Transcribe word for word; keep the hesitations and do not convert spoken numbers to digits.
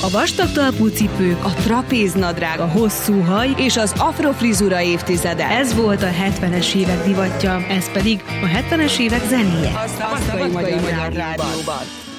A vastag talpú cipők, a trapéznadrág, a hosszú haj és az afrofrizura évtizede. Ez volt a hetvenes évek divatja, ez pedig a hetvenes évek zenéje. A Szabadkai Magyar Rádióban.